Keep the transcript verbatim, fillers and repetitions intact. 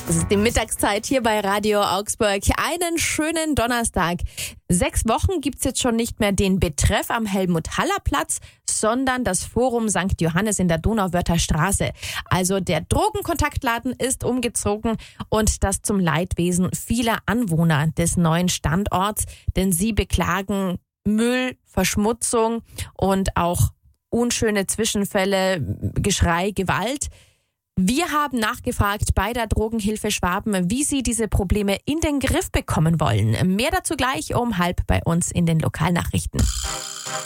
Es ist die Mittagszeit hier bei Radio Augsburg. Einen schönen Donnerstag. Sechs Wochen gibt's jetzt schon nicht mehr den Betreff am Helmut-Haller-Platz, sondern das Forum Sankt Johannes in der Donauwörther Straße. Also der Drogenkontaktladen ist umgezogen und das zum Leidwesen vieler Anwohner des neuen Standorts, denn sie beklagen Müll, Verschmutzung und auch unschöne Zwischenfälle, Geschrei, Gewalt. Wir haben nachgefragt bei der Drogenhilfe Schwaben, wie sie diese Probleme in den Griff bekommen wollen. Mehr dazu gleich um halb bei uns in den Lokalnachrichten.